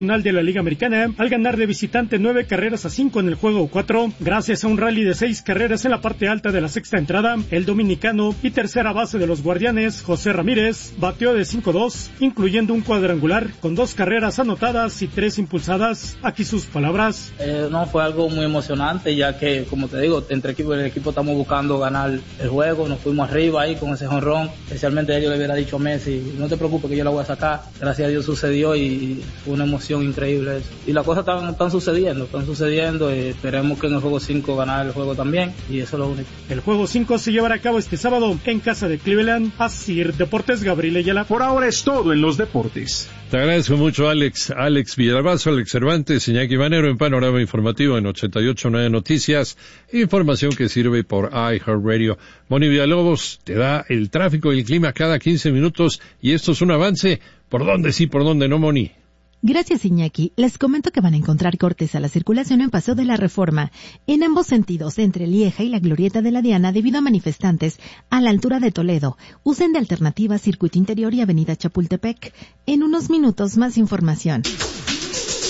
de la Liga Americana al ganar de visitante 9-5 en el juego 4, gracias a un rally de 6 carreras en la parte alta de la sexta entrada. El dominicano y tercera base de los Guardianes, José Ramírez, bateó de 5-2, incluyendo un cuadrangular con 2 carreras anotadas y 3 impulsadas. Aquí sus palabras. No, fue algo muy emocionante, ya que, como te digo, entre el equipo estamos buscando ganar el juego, nos fuimos arriba ahí con ese jonrón, especialmente yo le hubiera dicho a Messi, no te preocupes que yo la voy a sacar. Gracias a Dios sucedió y fue una emoción increíble eso. Y las cosas están sucediendo y esperemos que en el juego 5 ganar el juego también, y eso es lo único. El juego 5 se llevará a cabo este sábado en casa de Cleveland. Asir Deportes, Gabriel Ayala. Por ahora es todo en los deportes. Te agradezco mucho, Alex Villalbazo, Alex Cervantes, Iñaki Manero en Panorama Informativo en 88.9 Noticias, información que sirve por iHeartRadio. Moni Villalobos te da el tráfico y el clima cada 15 minutos y esto es un avance. ¿Por dónde sí, por dónde no, Moni? Gracias, Iñaki. Les comento que van a encontrar cortes a la circulación en Paso de la Reforma, en ambos sentidos, entre Lieja y la Glorieta de la Diana, debido a manifestantes a la altura de Toledo. Usen de alternativa Circuito Interior y Avenida Chapultepec. En unos minutos, más información.